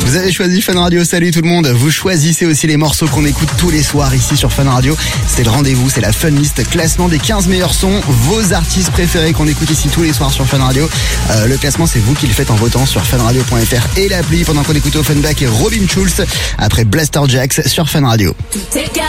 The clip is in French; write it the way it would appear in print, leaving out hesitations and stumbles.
Vous avez choisi Fun Radio, salut tout le monde. Vous choisissez aussi les morceaux qu'on écoute tous les soirs ici sur Fun Radio. C'est le rendez-vous, c'est la Fun List, classement des 15 meilleurs sons, vos artistes préférés qu'on écoute ici tous les soirs sur Fun Radio. Le classement, c'est vous qui le faites en votant sur funradio.fr et l'appli pendant qu'on écoute Offenbach et Robin Schulz après Blaster Jacks sur Fun Radio.